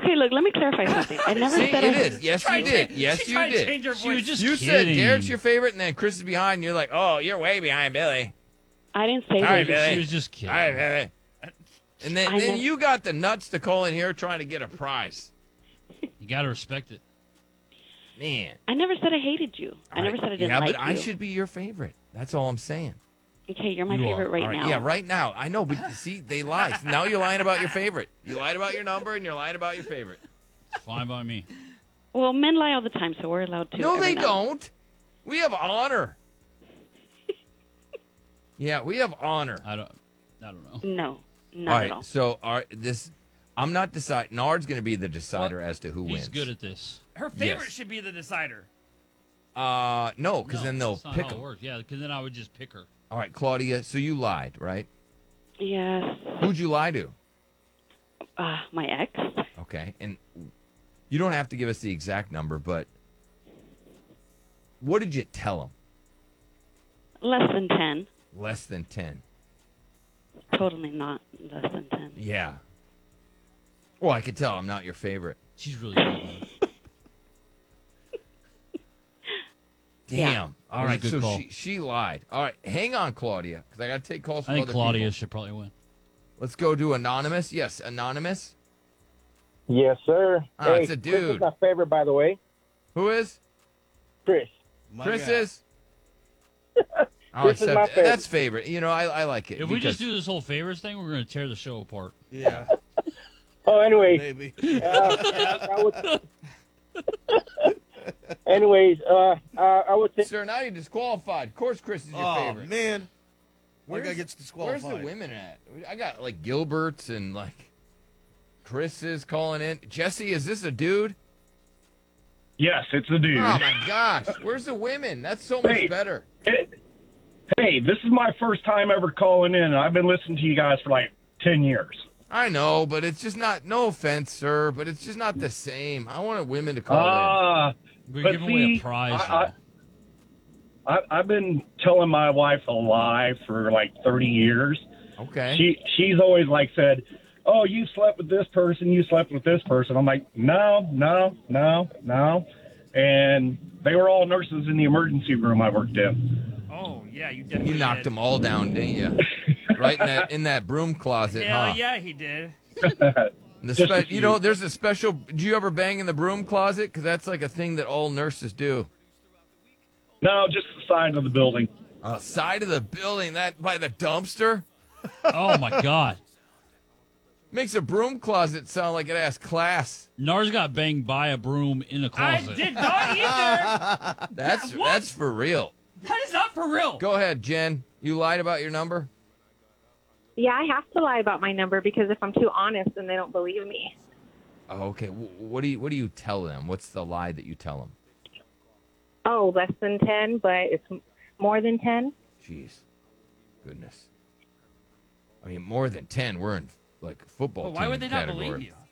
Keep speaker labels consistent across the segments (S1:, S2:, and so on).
S1: Okay, look, let me clarify something. I never
S2: See,
S1: said
S2: it
S1: I
S2: is. Yes, you did. Yes, you did.
S3: Change her
S4: She was
S3: voice.
S4: just
S2: You said
S4: kidding.
S2: Derek's your favorite, and then Chris is behind, and you're like, oh, you're way behind Billy.
S1: I didn't say
S2: Sorry,
S1: that.
S2: Billy.
S4: She was just kidding.
S2: All right, Billy. And then,
S1: I
S2: then
S1: know.
S2: you got the nuts to call in here trying to get a prize.
S4: You got to respect it.
S2: Man.
S1: I never said I hated you. I never said I didn't
S2: yeah,
S1: like
S2: but I
S1: you.
S2: should be your favorite. That's all I'm saying.
S1: Okay, you're my
S4: You
S1: favorite
S4: are.
S1: right
S2: All right,
S1: now.
S2: yeah, right now. I know, but see, they lied. Now you're lying about your favorite. You lied about your number, and you're lying about your favorite.
S4: Fine by me.
S1: Well, men lie all the time, so we're allowed to.
S2: No,
S1: every
S2: they
S1: now-
S2: don't. We have honor. Yeah, we have honor.
S4: I don't know.
S1: No, not
S2: All
S1: at
S2: right,
S1: all.
S2: so I'm not deciding. Nard's going to be the decider as to who
S4: He's
S2: wins.
S4: good at this.
S3: Her favorite
S2: Yes.
S3: should be the decider.
S2: No, because
S4: No,
S2: then they'll
S4: that's not
S2: pick
S4: how it
S2: them.
S4: works. Yeah, because then I would just pick her.
S2: All right, Claudia, so you lied, right?
S1: Yes.
S2: Who'd you lie to?
S1: My ex.
S2: Okay, and you don't have to give us the exact number, but what did you tell him?
S1: Less than 10.
S2: Less than 10.
S1: Totally not less than 10.
S2: Yeah. Well, I could tell I'm not your favorite.
S4: She's really good.
S2: Damn.
S1: Yeah.
S2: All
S4: That was a
S2: right,
S4: good
S2: so
S4: call.
S2: she lied. All right, hang on, Claudia, because I got to take calls from
S4: I think
S2: other
S4: Claudia
S2: people.
S4: should probably win.
S2: Let's go to Anonymous. Yes, Anonymous.
S5: Yes, sir.
S2: Ah, it's a
S5: Chris is
S2: dude.
S5: my favorite, by the way.
S2: Who is?
S5: Chris.
S2: Chris is? I'll
S5: Chris is
S2: accept
S5: my
S2: it.
S5: favorite.
S2: That's favorite. You know, I like it.
S4: If we just
S2: because-
S4: do this whole favors thing, we're going to tear the show apart.
S6: Yeah,
S5: Oh, anyway.
S6: maybe.
S5: Anyways, I would say
S2: Sir, now you're disqualified. Of course Chris is your
S6: Oh,
S2: favorite.
S6: man. One
S2: Where's-
S6: guy gets disqualified.
S2: Where's the women at? I got like Gilbert's and like Chris is calling in. Jesse, is this a dude?
S7: Yes, it's a dude.
S2: Oh my gosh. Where's the women? That's so much
S7: Hey.
S2: better.
S7: Hey, this is my first time ever calling in, and I've been listening to you guys for like 10 years.
S2: I know, but it's just not, no offense, sir, but it's just not the same. I wanted women to call
S4: We're
S7: But
S4: giving away
S7: see,
S4: a prize.
S7: I've been telling my wife a lie for like 30 years.
S2: in. Okay.
S7: She's always like said, "Oh, you slept with this person, you slept with this person." I'm like, no. And they were all nurses in the emergency room I worked in.
S3: Oh, yeah, you definitely
S2: You knocked
S3: did.
S2: them all down, didn't you? Right in that broom closet,
S3: Hell
S2: huh?
S3: yeah, he did.
S2: The
S7: Just a
S2: you know,
S7: few.
S2: there's a special. Do you ever bang in the broom closet? Because that's like a thing that all nurses do.
S7: No, just the side of the building.
S2: Side of the building, that by the dumpster,
S4: Oh, my God.
S2: makes a broom closet sound like it has class.
S4: Nars got banged by a broom in a
S3: I
S4: closet.
S3: did not either.
S2: That's for real.
S3: That is not for real.
S2: Go ahead, Jen. You lied about your number.
S8: Yeah, I have to lie about my number because if I'm too honest, then they don't believe me.
S2: Oh, okay. What do you tell them? What's the lie that you tell them?
S8: Oh, less than 10, but it's more than 10.
S2: Jeez, goodness. I mean, more than 10. We're in like football.
S3: Well, why
S2: team
S3: would they not
S2: category.
S3: believe you?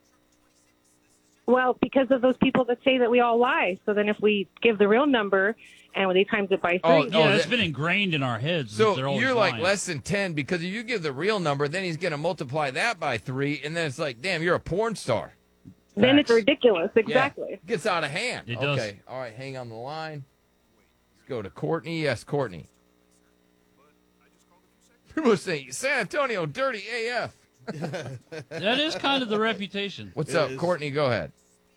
S8: Well, because of those people that say that we all lie. So then if we give the real number and they times it by 3,
S2: Oh,
S4: Yeah, that's
S2: that-
S4: been ingrained in our heads. that
S2: So
S4: they're always
S2: you're like
S4: lying.
S2: less than 10 because if you give the real number, then he's going to multiply that by 3, and then it's like, damn, you're a porn star.
S8: then it's
S2: Facts.
S8: ridiculous.
S2: Yeah.
S8: Exactly.
S2: Gets out of hand.
S4: It does.
S2: Okay. All right. Hang on the line. Let's go to Courtney. Yes, Courtney. People are saying San Antonio dirty AF.
S4: That is kind of the reputation.
S2: What's
S6: It
S2: up,
S6: is.
S2: Courtney? Go ahead.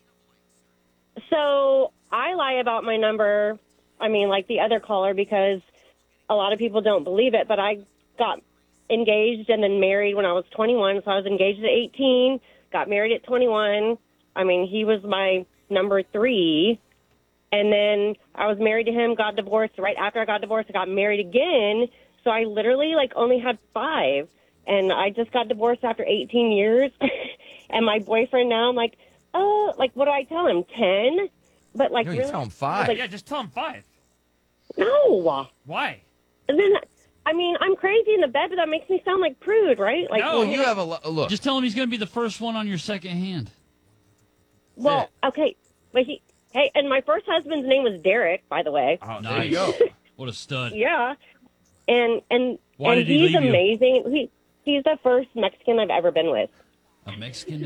S9: So I lie about my number, I mean, like the other caller, because a lot of people don't believe it, but I got engaged and then married when I was 21. So I was engaged at 18, got married at 21. I mean, he was my number 3. And then I was married to him, got divorced. Right after I got divorced, I got married again. So I literally like only had 5. And I just got divorced after 18 years. And my boyfriend now, I'm like, oh, like, what do I tell him? 10? But like,
S2: No, you
S9: really?
S2: tell him 5.
S3: Yeah, just tell him 5.
S9: No.
S3: Why?
S9: And then, I mean, I'm crazy in the bed, but that makes me sound like prude, right? Like,
S3: No.
S2: Well, you have a look.
S4: Just tell him he's going to be the first one on your second hand.
S9: well, okay, but hey, and my first husband's name was Derek, by the way.
S2: Oh, there
S4: Nice.
S2: you go.
S4: What a stud.
S9: Yeah, and
S4: Why
S9: and
S4: did he
S9: he's
S4: leave you?
S9: amazing. He's the first Mexican I've ever been with.
S4: A Mexican